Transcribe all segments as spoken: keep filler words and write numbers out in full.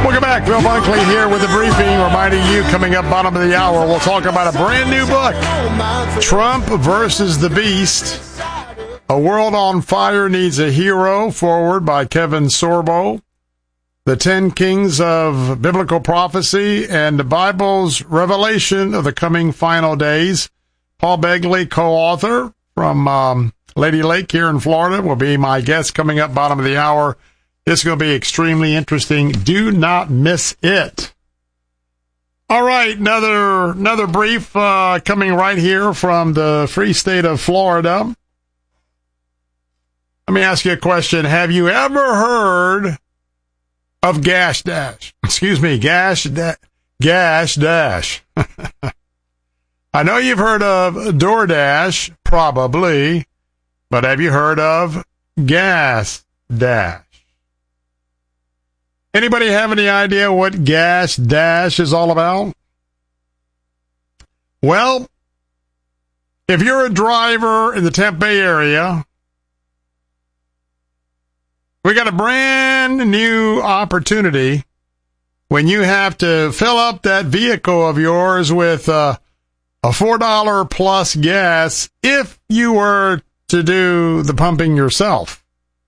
Welcome back. Bill Bunkley here with the briefing, reminding you coming up bottom of the hour, we'll talk about a brand new book, Trump versus the Beast. A World on Fire Needs a Hero, forward by Kevin Sorbo. The Ten Kings of Biblical Prophecy and the Bible's Revelation of the Coming Final Days. Paul Begley, co-author from um, Lady Lake here in Florida, will be my guest coming up bottom of the hour. This is going to be extremely interesting. Do not miss it. All right, another another brief uh, coming right here from the free state of Florida. Let me ask you a question. Have you ever heard of Gas Dash? Excuse me, Gas da- Gas Dash. I know you've heard of DoorDash, probably, but have you heard of Gas Dash? Anybody have any idea what Gas Dash is all about? Well, if you're a driver in the Tampa Bay area, we got a brand new opportunity when you have to fill up that vehicle of yours with uh, a four dollars plus gas if you were to do the pumping yourself.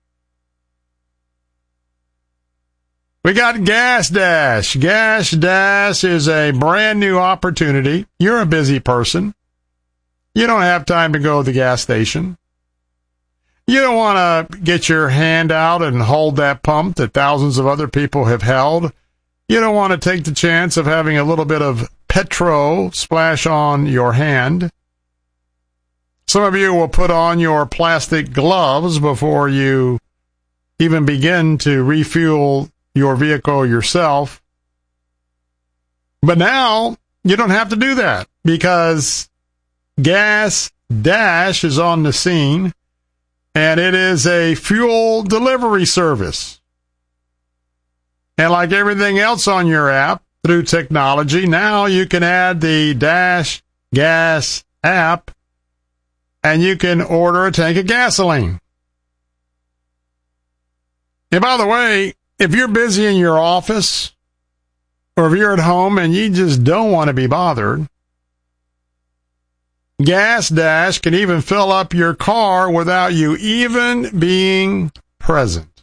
We got Gas Dash. Gas Dash is a brand new opportunity. You're a busy person. You don't have time to go to the gas station. You don't want to get your hand out and hold that pump that thousands of other people have held. You don't want to take the chance of having a little bit of petrol splash on your hand. Some of you will put on your plastic gloves before you even begin to refuel your vehicle yourself. But now you don't have to do that because Gas Dash is on the scene, and it is a fuel delivery service. And like everything else on your app, through technology, now you can add the Dash Gas app and you can order a tank of gasoline. And by the way, if you're busy in your office, or if you're at home and you just don't want to be bothered, Gas Dash can even fill up your car without you even being present.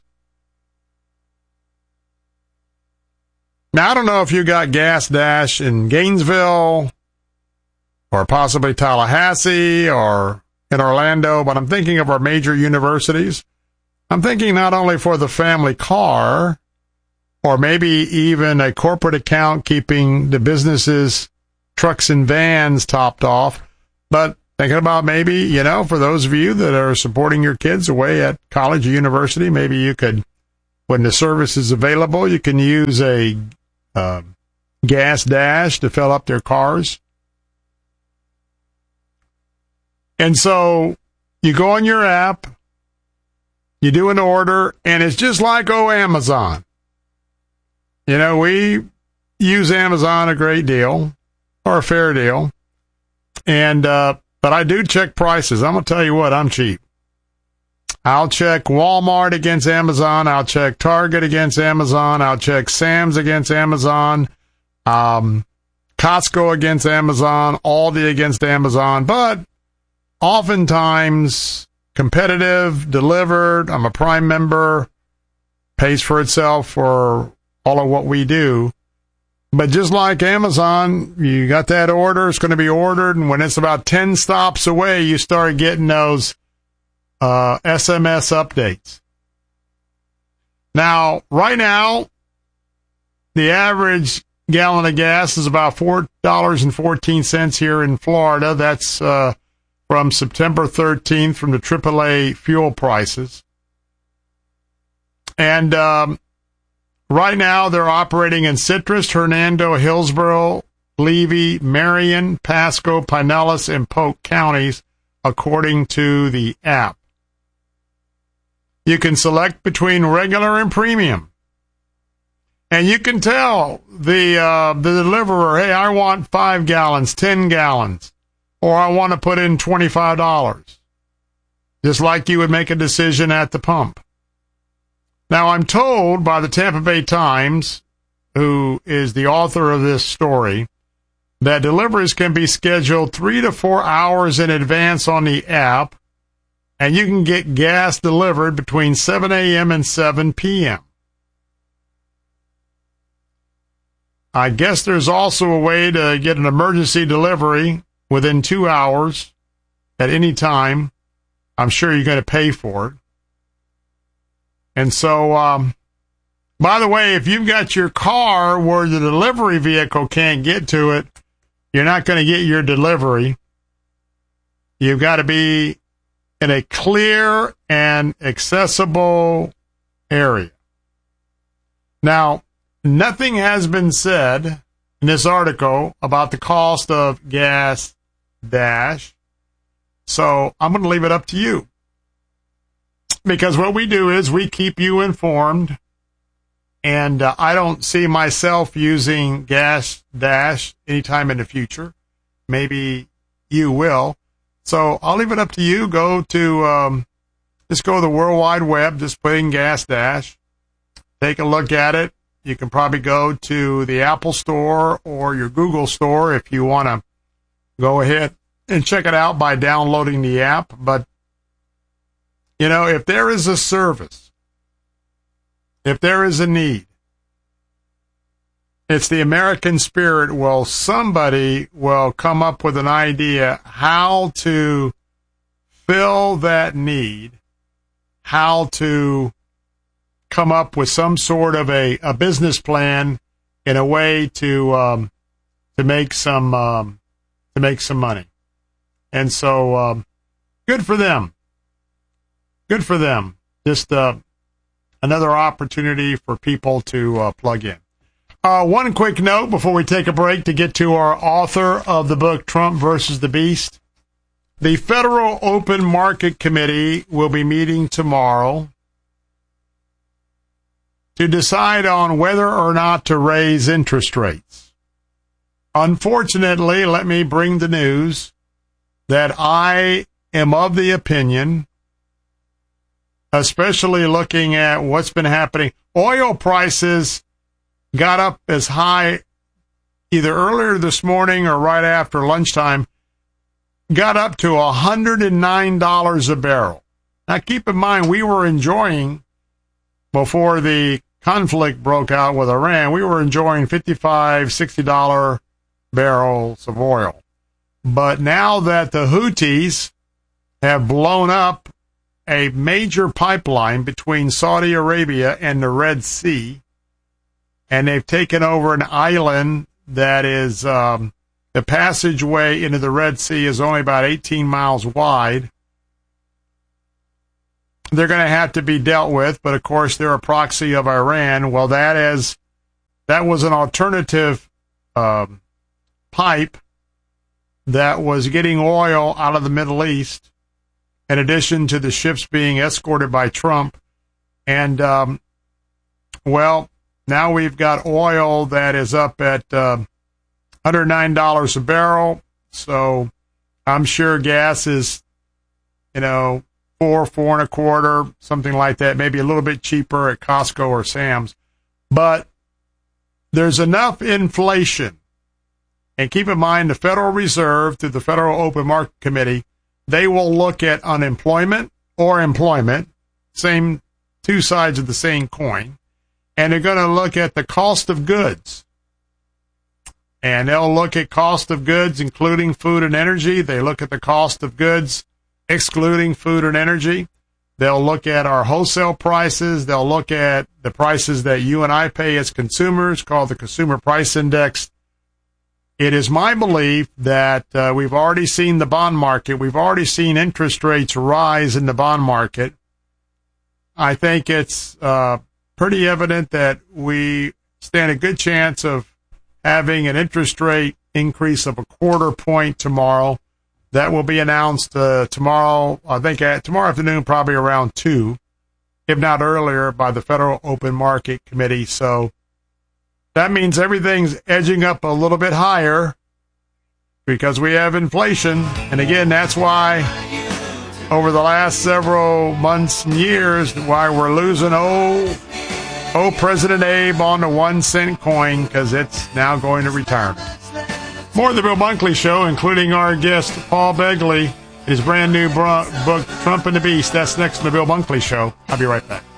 Now, I don't know if you got Gas Dash in Gainesville, or possibly Tallahassee, or in Orlando, but I'm thinking of our major universities. I'm thinking not only for the family car, or maybe even a corporate account keeping the businesses, trucks and vans topped off, but thinking about maybe, you know, for those of you that are supporting your kids away at college or university, maybe you could, when the service is available, you can use a uh, Gas Dash to fill up their cars. And so you go on your app, you do an order, and it's just like, oh, Amazon. You know, we use Amazon a great deal, or a fair deal. And, uh, but I do check prices. I'm going to tell you what, I'm cheap. I'll check Walmart against Amazon. I'll check Target against Amazon. I'll check Sam's against Amazon. Um, Costco against Amazon. Aldi against Amazon. But oftentimes, competitive, delivered, I'm a Prime member, pays for itself for all of what we do. But just like Amazon, you got that order, it's going to be ordered, and when it's about ten stops away, you start getting those uh, S M S updates. Now, right now, the average gallon of gas is about four dollars and fourteen cents here in Florida. That's uh, from September thirteenth from the triple A fuel prices. And um, right now they're operating in Citrus, Hernando, Hillsborough, Levy, Marion, Pasco, Pinellas, and Polk counties, according to the app. You can select between regular and premium. And you can tell the uh, the deliverer, hey, I want five gallons, ten gallons, or I want to put in twenty-five dollars, just like you would make a decision at the pump. Now, I'm told by the Tampa Bay Times, who is the author of this story, that deliveries can be scheduled three to four hours in advance on the app, and you can get gas delivered between seven a.m. and seven p.m. I guess there's also a way to get an emergency delivery within two hours at any time. I'm sure you're going to pay for it. And so, um, by the way, if you've got your car where the delivery vehicle can't get to it, you're not going to get your delivery. You've got to be in a clear and accessible area. Now, nothing has been said in this article about the cost of Gas Dash, so I'm going to leave it up to you. Because what we do is we keep you informed, and uh, I don't see myself using Gas Dash anytime in the future. Maybe you will. So I'll leave it up to you. Go to, um, just go to the World Wide Web, just put in Gas Dash. Take a look at it. You can probably go to the Apple Store or your Google Store if you want to go ahead and check it out by downloading the app. But, you know, if there is a service, if there is a need, it's the American spirit. Well, somebody will come up with an idea how to fill that need, how to come up with some sort of a, a business plan in a way to um, to make some um, to make some money. And so, um, good for them. Good for them. Just uh, another opportunity for people to uh, plug in. Uh, one quick note before we take a break to get to our author of the book, Trump versus the Beast. The Federal Open Market Committee will be meeting tomorrow to decide on whether or not to raise interest rates. Unfortunately, let me bring the news that I am of the opinion, especially looking at what's been happening. Oil prices got up as high either earlier this morning or right after lunchtime, got up to one hundred nine dollars a barrel. Now, keep in mind, we were enjoying, before the conflict broke out with Iran, we were enjoying fifty-five dollars, sixty dollars barrels of oil. But now that the Houthis have blown up a major pipeline between Saudi Arabia and the Red Sea, and they've taken over an island that is, um, the passageway into the Red Sea is only about eighteen miles wide. They're going to have to be dealt with, but of course they're a proxy of Iran. Well, that is, that was an alternative um, pipe that was getting oil out of the Middle East, in addition to the ships being escorted by Trump. And, um, well, now we've got oil that is up at uh, one hundred nine dollars a barrel. So I'm sure gas is, you know, four, four and a quarter, something like that, maybe a little bit cheaper at Costco or Sam's. But there's enough inflation. And keep in mind, the Federal Reserve, through the Federal Open Market Committee, they will look at unemployment or employment, same two sides of the same coin, and they're going to look at the cost of goods. And they'll look at cost of goods, including food and energy. They look at the cost of goods, excluding food and energy. They'll look at our wholesale prices. They'll look at the prices that you and I pay as consumers, called the Consumer Price Index. It is my belief that uh, we've already seen the bond market. We've already seen interest rates rise in the bond market. I think it's uh, pretty evident that we stand a good chance of having an interest rate increase of a quarter point tomorrow. That will be announced uh, tomorrow, I think at, tomorrow afternoon, probably around two, if not earlier, by the Federal Open Market Committee. So that means everything's edging up a little bit higher because we have inflation. And again, that's why over the last several months and years, why we're losing, oh, Oh, President Abe on the one cent coin because it's now going to retirement. More of the Bill Bunkley Show, including our guest, Paul Begley, his brand new bro- book, Trump and the Beast. That's next on the Bill Bunkley Show. I'll be right back.